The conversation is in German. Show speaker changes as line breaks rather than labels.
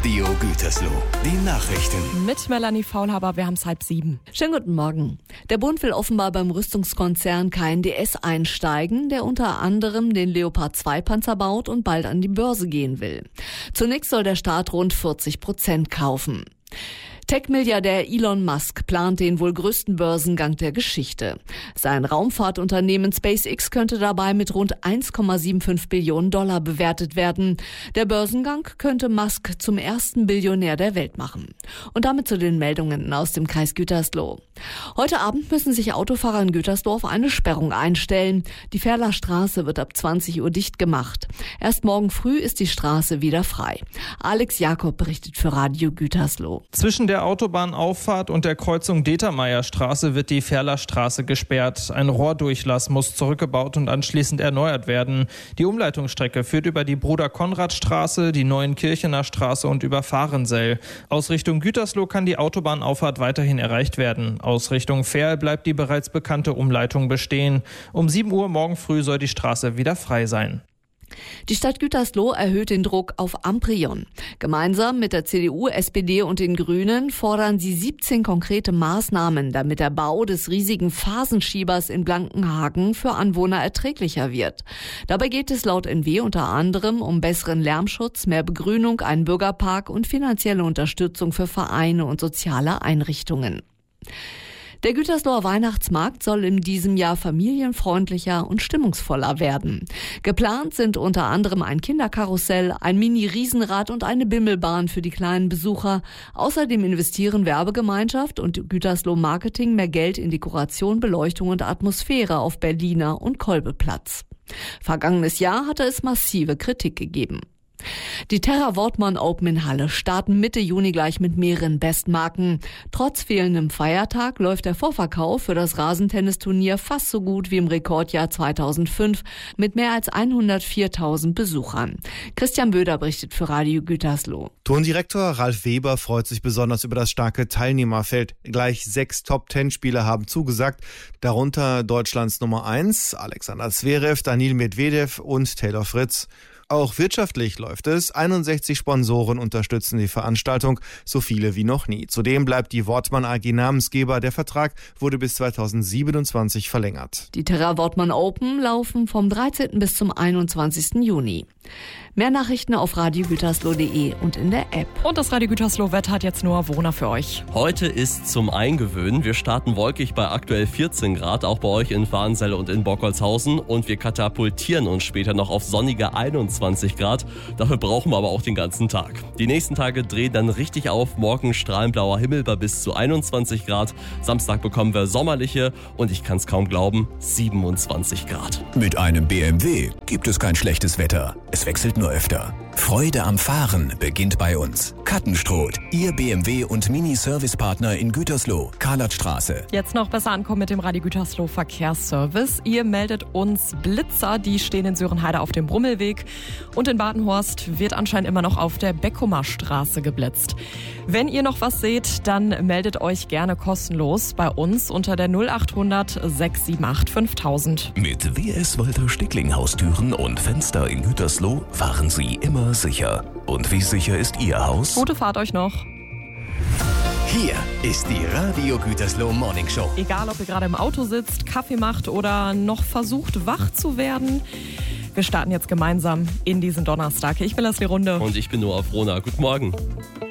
Radio Gütersloh, die Nachrichten.
Mit Melanie Faulhaber, wir haben es 6:30.
Schönen guten Morgen. Der Bund will offenbar beim Rüstungskonzern KNDS einsteigen, der unter anderem den Leopard 2 Panzer baut und bald an die Börse gehen will. Zunächst soll der Staat rund 40% kaufen. Tech-Milliardär Elon Musk plant den wohl größten Börsengang der Geschichte. Sein Raumfahrtunternehmen SpaceX könnte dabei mit rund 1,75 Billionen Dollar bewertet werden. Der Börsengang könnte Musk zum ersten Billionär der Welt machen. Und damit zu den Meldungen aus dem Kreis Gütersloh. Heute Abend müssen sich Autofahrer in Gütersloh auf eine Sperrung einstellen. Die Ferler Straße wird ab 20 Uhr dicht gemacht. Erst morgen früh ist die Straße wieder frei. Alex Jakob berichtet für Radio Gütersloh.
Zwischen der Autobahnauffahrt und der Kreuzung Determeierstraße wird die Ferler Straße gesperrt. Ein Rohrdurchlass muss zurückgebaut und anschließend erneuert werden. Die Umleitungsstrecke führt über die Bruder-Konrad-Straße, die Neuenkirchener Straße und über Fahrensell. Aus Richtung Gütersloh kann die Autobahnauffahrt weiterhin erreicht werden. Aus Richtung Ferl bleibt die bereits bekannte Umleitung bestehen. Um 7 Uhr morgen früh soll die Straße wieder frei sein.
Die Stadt Gütersloh erhöht den Druck auf Amprion. Gemeinsam mit der CDU, SPD und den Grünen fordern sie 17 konkrete Maßnahmen, damit der Bau des riesigen Phasenschiebers in Blankenhagen für Anwohner erträglicher wird. Dabei geht es laut NW unter anderem um besseren Lärmschutz, mehr Begrünung, einen Bürgerpark und finanzielle Unterstützung für Vereine und soziale Einrichtungen. Der Gütersloher Weihnachtsmarkt soll in diesem Jahr familienfreundlicher und stimmungsvoller werden. Geplant sind unter anderem ein Kinderkarussell, ein Mini-Riesenrad und eine Bimmelbahn für die kleinen Besucher. Außerdem investieren Werbegemeinschaft und Gütersloh Marketing mehr Geld in Dekoration, Beleuchtung und Atmosphäre auf Berliner und Kolbeplatz. Vergangenes Jahr hatte es massive Kritik gegeben. Die Terra Wortmann Open in Halle starten Mitte Juni gleich mit mehreren Bestmarken. Trotz fehlendem Feiertag läuft der Vorverkauf für das Rasentennisturnier fast so gut wie im Rekordjahr 2005 mit mehr als 104.000 Besuchern. Christian Böder berichtet für Radio Gütersloh.
Turndirektor Ralf Weber freut sich besonders über das starke Teilnehmerfeld. Gleich 6 Top-10-Spieler haben zugesagt, darunter Deutschlands Nummer 1, Alexander Zverev, Daniil Medvedev und Taylor Fritz. Auch wirtschaftlich läuft es. 61 Sponsoren unterstützen die Veranstaltung, so viele wie noch nie. Zudem bleibt die Wortmann AG Namensgeber. Der Vertrag wurde bis 2027 verlängert.
Die Terra Wortmann Open laufen vom 13. bis zum 21. Juni. Mehr Nachrichten auf radiogütersloh.de und in der App.
Und das Radio Gütersloh Wetter hat jetzt nur Wohner für euch.
Heute ist zum Eingewöhnen. Wir starten wolkig bei aktuell 14 Grad, auch bei euch in Fahrenselle und in Bockholzhausen. Und wir katapultieren uns später noch auf sonnige 21 Grad. Dafür brauchen wir aber auch den ganzen Tag. Die nächsten Tage drehen dann richtig auf. Morgen strahlenblauer Himmel bei bis zu 21 Grad. Samstag bekommen wir sommerliche und ich kann es kaum glauben, 27 Grad.
Mit einem BMW gibt es kein schlechtes Wetter. Es wechselt nur öfter. Freude am Fahren beginnt bei uns. Kattenstroth, Ihr BMW- und Mini-Service-Partner in Gütersloh, Karlatstraße.
Jetzt noch besser ankommen mit dem Radio Gütersloh Verkehrsservice. Ihr meldet uns Blitzer, die stehen in Sörenheide auf dem Brummelweg. Und in Badenhorst wird anscheinend immer noch auf der Beckumer Straße geblitzt. Wenn ihr noch was seht, dann meldet euch gerne kostenlos bei uns unter der 0800 678 5000.
Mit WS Walter Stickling Haustüren und Fenster in Gütersloh fahren Sie immer sicher. Und wie sicher ist Ihr Haus?
Gute Fahrt euch noch.
Hier ist die Radio Gütersloh Morning Show.
Egal, ob ihr gerade im Auto sitzt, Kaffee macht oder noch versucht, wach zu werden. Wir starten jetzt gemeinsam in diesen Donnerstag. Ich bin Leslie Runde.
Und ich bin Noah Frohner. Guten Morgen.